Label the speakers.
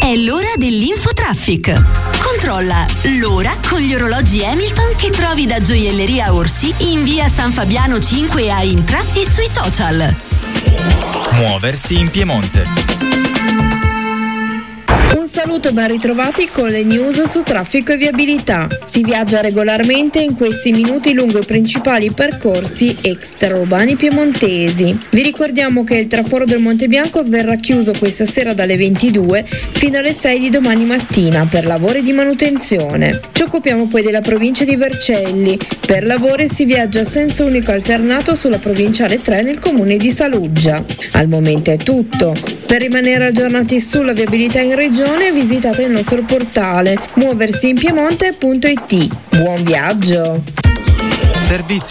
Speaker 1: È l'ora dell'Infotraffic. Controlla l'ora con gli orologi Hamilton che trovi da Gioielleria Orsi in via San Fabiano 5 a Intra e sui social.
Speaker 2: Muoversi in Piemonte.
Speaker 3: Un saluto, ben ritrovati con le news su traffico e viabilità. Si viaggia regolarmente in questi minuti lungo i principali percorsi extraurbani piemontesi. Vi ricordiamo che il traforo del Monte Bianco verrà chiuso questa sera dalle 22 fino alle 6 di domani mattina per lavori di manutenzione. Ci occupiamo poi della provincia di Vercelli. Per lavori si viaggia a senso unico alternato sulla provinciale 3 nel comune di Saluggia. Al momento è tutto. Per rimanere aggiornati sulla viabilità in regione visitate il nostro portale muoversiinpiemonte.it. Buon viaggio!
Speaker 2: Servizio